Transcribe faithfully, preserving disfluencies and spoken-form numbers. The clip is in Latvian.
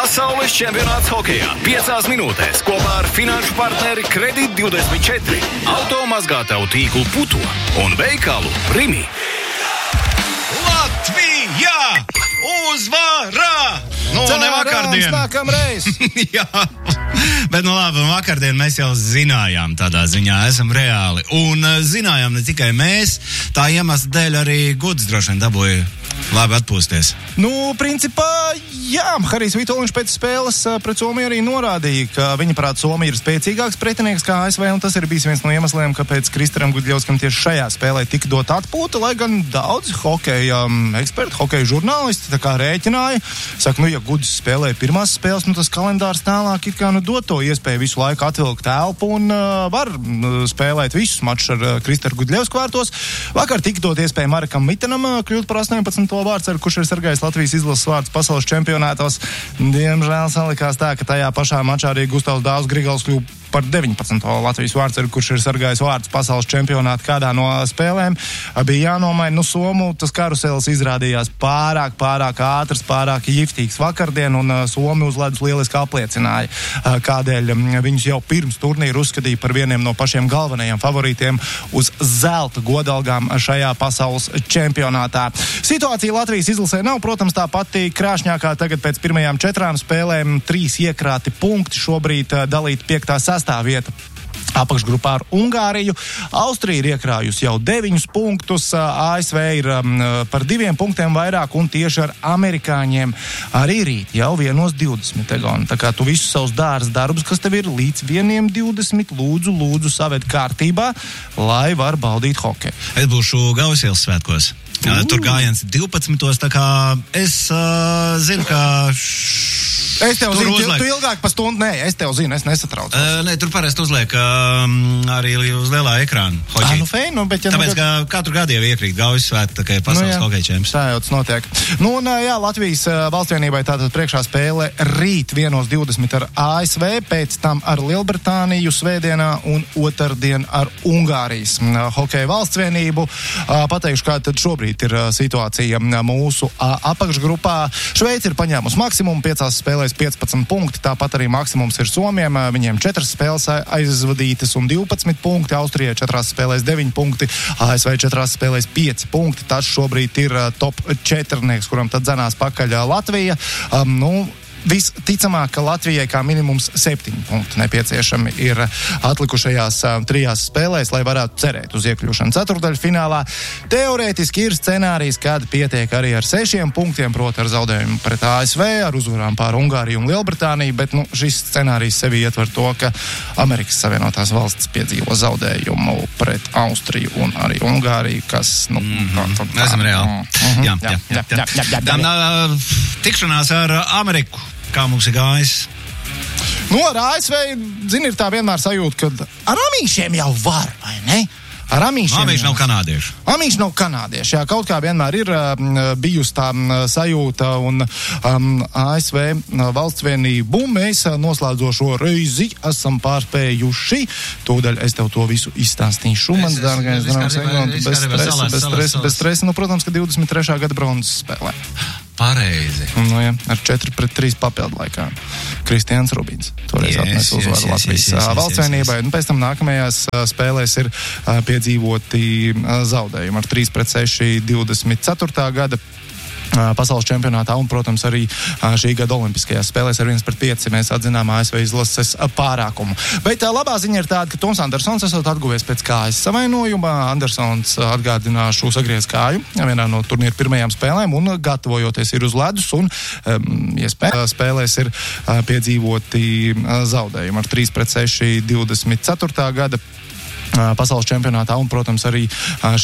Pasaules čempionāts hokejā piecās minūtēs kopā ar finanšu partneri Kredīt divdesmit četri, automazgātavu tīklu Puto un veikalu Rimi. Latvija uzvarā! Nu, Cerams, ne vakardien. nākamreiz. Jā, bet nu labi, vakardien mēs jau zinājām tādā ziņā, esam reāli. Un uh, zinājām ne tikai mēs, tā iemesla dēļ arī Guds droši vien dabūja labi atpūsties. Nu, principā, jā, Harijs Vitoļņš pēc spēles pret Somiju arī norādīja, ka viņa prāt Somija ir spēcīgāks pretinieks kā A S V, un tas ir bijis viens no iemesliem, kāpēc Kristaram Gudļevskam tieši šajā spēlē tika dot atpūta, lai gan daudz hokeja eksperti, hokeja žurnālisti tā kā rēķināja. Saka, nu, ja Gudis spēlē pirmās spēles, nu tas kalendārs tālāk ir kā nu dot to iespēju visu laiku atvilkt telpu un uh, var uh, spēlēt visus mačus ar uh, Kristaru Gudļevsku vārtos. Vakar tika dot iespēju Marekam Mitanam uh, kļūt par astoņpadsmito vārds, ar kurš ir sargājis Latvijas izlases vārds pasaules čempionātos. Diemžēl salikās tā, ka tajā pašā mačā arī Gustavs Dāvs Grigals kļuva par deviņpadsmito Latvijas vārds, ar kurš ir sargājis vārds pasaules čempionātu kādā no spēlēm. Bija jānomaina, nu, Somu tas karusels izrādījās pārāk, pārāk ātrs, pārāk jiftīgs vakardien, un uh, Somi uz ledus lieliski apliecināja, uh, kādēļ um, viņus jau pirms turnīra uzskatīja par vieniem no pašiem galvenajiem favorītiem uz zelta godalgām šajā pasaules čempionātā. Situācija Latvijas izlasē nav, protams, tā pati krāšņākā. Tagad pēc pirmajām četrām spēlēm trīs iekrāti punkti, šobrīd uh, dalīt piektā sastā vieta apakšgrupā ar Ungāriju. Austrija ir iekrājusi jau deviņus punktus, A S V ir um, par diviem punktiem vairāk, un tieši ar amerikāņiem arī rīt jau vienos divdesmit egoni. Tā kā tu visus savus dārza darbus, kas tev ir līdz vieniem divdesmit, lūdzu, lūdzu saved kārtībā, lai var baudīt hokeju. Es būšu Gausielas svētkos. Uh. Tur gājiens divpadsmitos, tā kā es uh, zinu, ka Es tev tur zinu, tu, uzliek. tu ilgāk pa stundu, nē, es tev zinu, es nesatraucos. Uh, nē, tur parasti uzliek um, arī uz lielā ekrāna hoķi. Ah, nu fein, nu, bet ja Tāpēc, nu, ka katru gadu jau iekrīt Gaujas svētki, tā kā ir pasaules nu, hokeja čempions. Tā jau tas notiek. Nu, un jā, Latvijas valstsvienībai tātad priekšā spēle rīt vienos divdesmit ar A S V, pēc tam ar Lielbritāniju svētdienā un otrdien ar Ungārijas hokeja valstsvienību. Pateikšu, kā tad šobrīd ir situācija mūsu apakšgrupā. Šveice ir paņēmusi maksimumu, piecās spēlēs piecpadsmit punkti, tāpat arī maksimums ir Somiem, viņiem četras spēles aizvadītas un divpadsmit punkti, Austrijai četrās spēlēs deviņi punkti, A S V četrās spēlēs pieci punkti, tas šobrīd ir top četrnieks, kuram tad dzenās pakaļ Latvija. Um, nu, Visticamāk, ka Latvijai kā minimums septiņi punkti nepieciešami ir atlikušajās uh, trijās spēlēs, lai varētu cerēt uz iekļūšanu ceturtdaļu finālā. Teorētiski ir scenārijs, kad pietiek arī ar sešiem punktiem, proti ar zaudējumu pret A S V, ar uzvarām pār Ungāriju un Lielbritāniju, bet nu, šis scenārijs sevi ietver to, ka Amerikas Savienotās valstis piedzīvo zaudējumu pret Austriju un arī Ungāriju, kas, nu, Mm-hmm. tā, tā, Esam reāli. Mm-hmm. Jā, jā, jā, jā, jā, jā, jā, jā. Tikšanās ar Ameriku, kā mums ir gājis? Nu, ar A S V, zini, ir tā vienmēr sajūta, ka ar amīšiem jau var, vai ne? Ar amīšiem. Amīši nav kanādieši. Amīši nav kanādieši, jā, kaut kā vienmēr ir um, bijusi tā um, sajūta, un um, A S V uh, valstsvienību mēs uh, noslēdzošo reizi esam pārspējuši. Tūdaļ es tev to visu izstāstīšu, mans dārgais draugs, bez stresa, bez stresa, bez stresa, nu, protams, ka divdesmit trešā gada bronzas spēlē. Pareizi. Nu, jā, ar četri pret trīs papildu laikā. Kristians Rubins. Toreiz Yes, atnes uzvaru yes, yes, Latvijas yes, yes, yes, valstsvienībai. yes. Un pēc tam nākamajās uh, spēlēs ir uh, piedzīvoti uh, zaudējumi ar trīs pret seši divdesmit ceturtā gada pasaules čempionātā un, protams, arī šī gada olimpiskajās spēlēs ar viens pret pieci mēs atzinām A S V izlases pārākumu. Bet labā ziņa ir tāda, ka Toms Andersons esot atguvies pēc kājas savainojuma. Andersons, atgādināšu, sagriez kāju vienā no turnīra pirmajām spēlēm un gatavojoties ir uz ledus un um, ja spēlēs ir uh, piedzīvoti uh, zaudējumi ar trīs pret seši divdesmit ceturtā gada pasaules čempionātā un, protams, arī